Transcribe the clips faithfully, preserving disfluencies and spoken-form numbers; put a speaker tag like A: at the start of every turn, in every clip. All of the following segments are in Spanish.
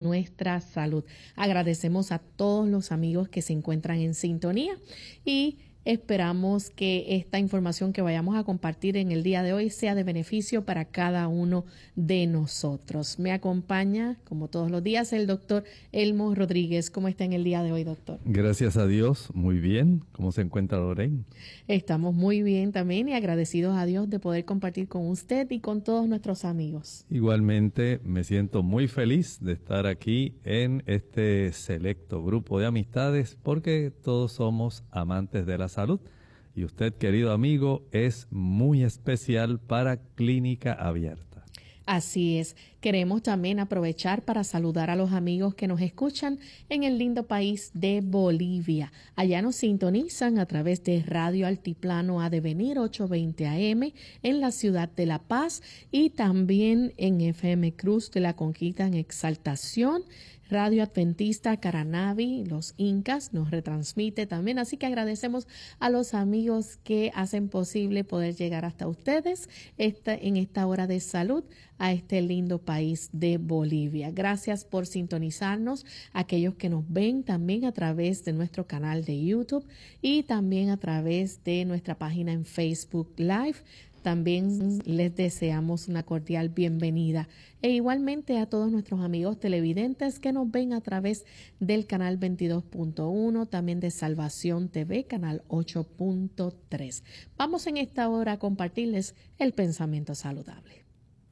A: nuestra salud. Agradecemos a todos los amigos que se encuentran en sintonía y esperamos que esta información que vayamos a compartir en el día de hoy sea de beneficio para cada uno de nosotros. Me acompaña, como todos los días, el doctor Elmo Rodríguez. ¿Cómo está en el día de hoy, doctor?
B: Gracias a Dios, muy bien. ¿Cómo se encuentra Lorraine?
A: Estamos muy bien también y agradecidos a Dios de poder compartir con usted y con todos nuestros amigos.
B: Igualmente, me siento muy feliz de estar aquí en este selecto grupo de amistades porque todos somos amantes de la salud. Y usted, querido amigo, es muy especial para Clínica Abierta.
A: Así es. Queremos también aprovechar para saludar a los amigos que nos escuchan en el lindo país de Bolivia. Allá nos sintonizan a través de Radio Altiplano A Devenir ochocientos veinte A M en la ciudad de La Paz y también en F M Cruz de la Conquista en Exaltación. Radio Adventista Caranavi, los Incas, nos retransmite también. Así que agradecemos a los amigos que hacen posible poder llegar hasta ustedes esta, en esta hora de salud a este lindo país de Bolivia. Gracias por sintonizarnos, aquellos que nos ven también a través de nuestro canal de YouTube y también a través de nuestra página en Facebook Live. También les deseamos una cordial bienvenida e igualmente a todos nuestros amigos televidentes que nos ven a través del canal veintidós punto uno, también de Salvación T V, canal ocho punto tres. Vamos en esta hora a compartirles el pensamiento saludable.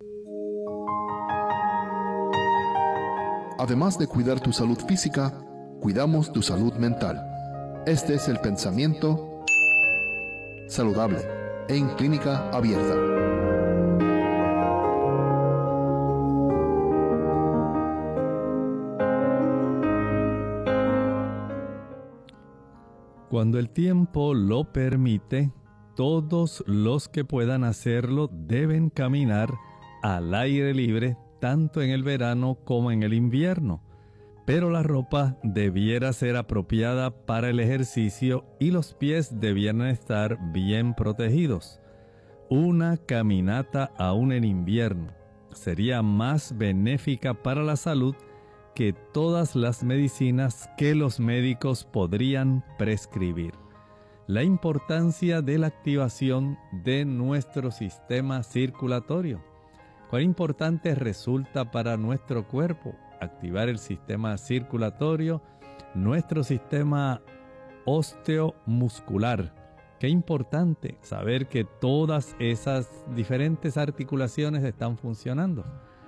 C: Además de cuidar tu salud física, cuidamos tu salud mental. Este es el pensamiento saludable en Clínica Abierta.
B: Cuando el tiempo lo permite, todos los que puedan hacerlo deben caminar al aire libre, tanto en el verano como en el invierno. Pero la ropa debiera ser apropiada para el ejercicio y los pies debieran estar bien protegidos. Una caminata aún en invierno sería más benéfica para la salud que todas las medicinas que los médicos podrían prescribir. La importancia de la activación de nuestro sistema circulatorio. Cuán importante resulta para nuestro cuerpo activar el sistema circulatorio, nuestro sistema osteomuscular. Qué importante saber que todas esas diferentes articulaciones están funcionando.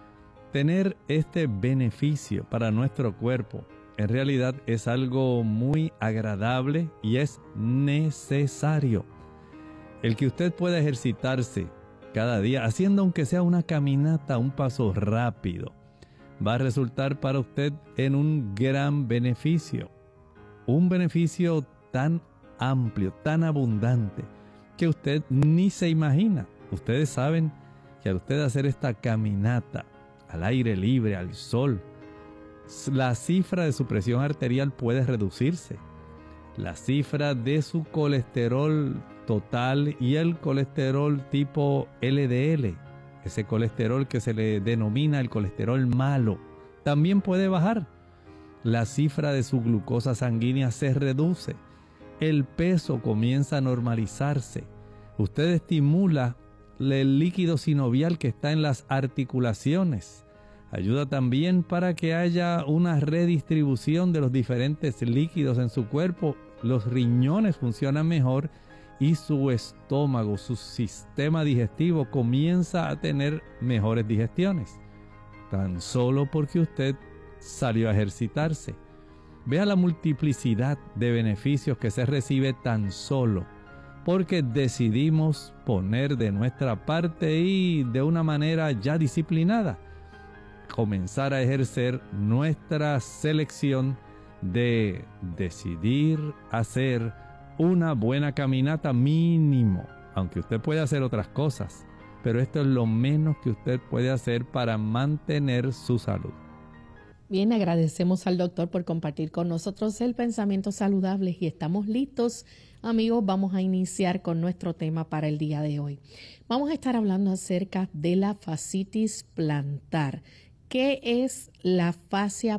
B: Tener este beneficio para nuestro cuerpo en realidad es algo muy agradable y es necesario. El que usted pueda ejercitarse cada día, haciendo aunque sea una caminata, un paso rápido, va a resultar para usted en un gran beneficio. Un beneficio tan amplio, tan abundante, que usted ni se imagina. Ustedes saben que al usted hacer esta caminata al aire libre, al sol, la cifra de su presión arterial puede reducirse. La cifra de su colesterol total y el colesterol tipo L D L, ese colesterol que se le denomina el colesterol malo, también puede bajar. La cifra de su glucosa sanguínea se reduce. El peso comienza a normalizarse. Usted estimula el líquido sinovial que está en las articulaciones. Ayuda también para que haya una redistribución de los diferentes líquidos en su cuerpo. Los riñones funcionan mejor y su estómago, su sistema digestivo comienza a tener mejores digestiones. Tan solo porque usted salió a ejercitarse. Vea la multiplicidad de beneficios que se recibe tan solo porque decidimos poner de nuestra parte y de una manera ya disciplinada comenzar a ejercer nuestra selección de decidir hacer una buena caminata mínimo, aunque usted puede hacer otras cosas, pero esto es lo menos que usted puede hacer para mantener su salud.
A: Bien, agradecemos al doctor por compartir con nosotros el pensamiento saludable y estamos listos, amigos. Vamos a iniciar con nuestro tema para el día de hoy. Vamos a estar hablando acerca de la fascitis plantar. ¿Qué es la fascia